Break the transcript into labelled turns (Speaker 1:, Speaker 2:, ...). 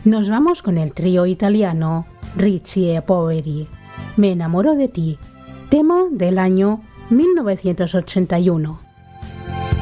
Speaker 1: Nos vamos con el trío italiano Ricci e Poveri. Me enamoro de ti, tema del año 1981.